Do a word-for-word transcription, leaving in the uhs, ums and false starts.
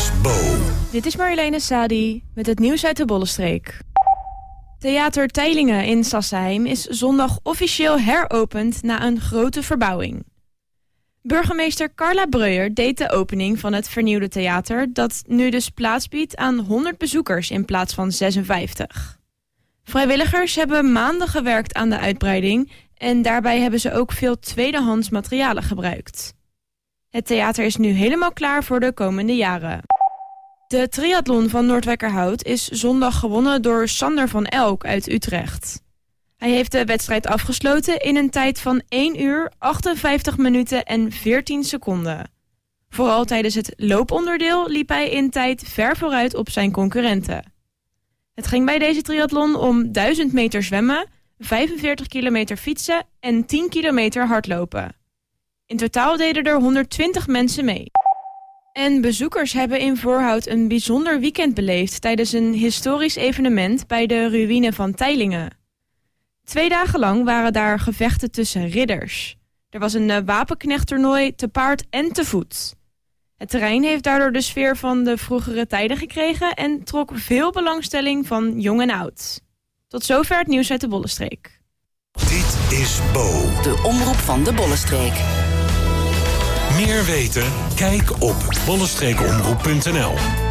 is Bo. Dit is Marjoleine Sadi met het nieuws uit de Bollenstreek. Theater Teylingen in Sassenheim is zondag officieel heropend na een grote verbouwing. Burgemeester Carla Breuer deed de opening van het vernieuwde theater, dat nu dus plaats biedt aan honderd bezoekers in plaats van zesenvijftig. Vrijwilligers hebben maanden gewerkt aan de uitbreiding en daarbij hebben ze ook veel tweedehands materialen gebruikt. Het theater is nu helemaal klaar voor de komende jaren. De triathlon van Noordwijkerhout is zondag gewonnen door Sander van Elk uit Utrecht. Hij heeft de wedstrijd afgesloten in een tijd van één uur, achtenvijftig minuten en veertien seconden. Vooral tijdens het looponderdeel liep hij in tijd ver vooruit op zijn concurrenten. Het ging bij deze triathlon om duizend meter zwemmen, vijfenveertig kilometer fietsen en tien kilometer hardlopen. In totaal deden er honderdtwintig mensen mee. En bezoekers hebben in Voorhout een bijzonder weekend beleefd tijdens een historisch evenement bij de ruïne van Teylingen. Twee dagen lang waren daar gevechten tussen ridders. Er was een uh, wapenknechttoernooi te paard en te voet. Het terrein heeft daardoor de sfeer van de vroegere tijden gekregen en trok veel belangstelling van jong en oud. Tot zover het nieuws uit de Bollenstreek. Dit is Bo. De omroep van de Bollenstreek. Meer weten? Kijk op bollenstreekomroep punt n l.